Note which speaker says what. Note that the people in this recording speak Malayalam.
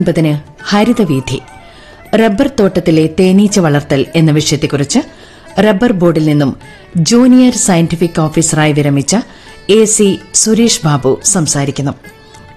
Speaker 1: 9 ഹരിതവീഥി റബ്ബർ തോട്ടത്തിലെ തേനീച്ച വളർത്തൽ എന്ന വിഷയത്തെക്കുറിച്ച് റബ്ബർ ബോർഡിൽ നിന്നും ജൂനിയർ സയന്റിഫിക് ഓഫീസറായി വിരമിച്ച AC സുരേഷ് ബാബു സംസാരിക്കുന്നു.